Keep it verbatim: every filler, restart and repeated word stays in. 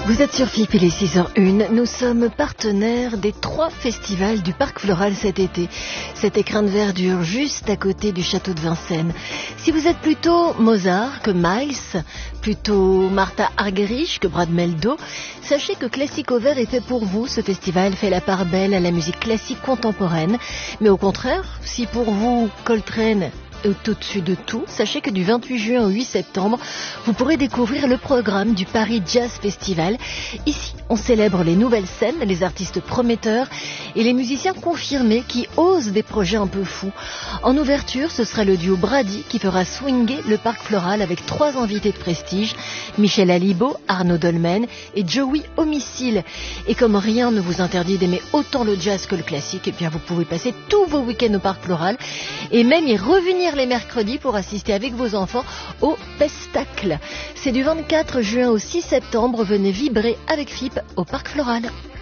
Vous êtes sur F I P, il est six heures une. Nous sommes partenaires des trois festivals du Parc Floral cet été. Cet écrin de verdure juste à côté du château de Vincennes. Si vous êtes plutôt Mozart que Miles, plutôt Martha Argerich que Brad Meldo, sachez que Classique au Vert est fait pour vous. Ce festival fait la part belle à la musique classique contemporaine. Mais au contraire, si pour vous Coltrane est au-dessus de tout, sachez que du vingt-huit juin au huit septembre, vous pourrez découvrir le programme du Paris Jazz Festival. Ici, on célèbre les nouvelles scènes, les artistes prometteurs et les musiciens confirmés qui osent des projets un peu fous. En ouverture, ce sera le duo Brady qui fera swinger le Parc Floral avec trois invités de prestige, Michel Alibo, Arnaud Dolmen et Joey Homicile. Et comme rien ne vous interdit d'aimer autant le jazz que le classique, eh bien vous pouvez passer tous vos week-ends au Parc Floral et même y revenir les mercredis pour assister avec vos enfants au Pestacle. C'est du vingt-quatre juin au six septembre. Venez vibrer avec F I P au Parc Floral.